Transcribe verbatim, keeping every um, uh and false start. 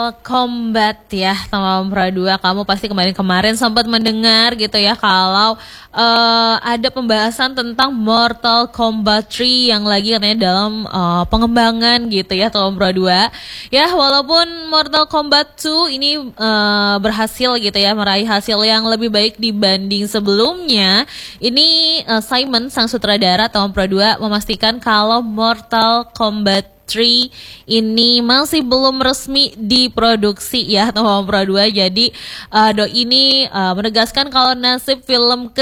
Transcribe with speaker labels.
Speaker 1: Kombat ya, teman Pro dua. Kamu pasti kemarin-kemarin sempat mendengar gitu ya kalau uh, ada pembahasan tentang Mortal Kombat tiga yang lagi katanya dalam uh, pengembangan gitu ya, teman Pro dua. Ya, walaupun Mortal Kombat dua ini uh, berhasil gitu ya, meraih hasil yang lebih baik dibanding sebelumnya. Ini uh, Simon sang sutradara teman Pro dua memastikan kalau Mortal Kombat tiga ini masih belum resmi diproduksi ya teman Pro dua. Jadi uh, Doi ini uh, menegaskan kalau nasib film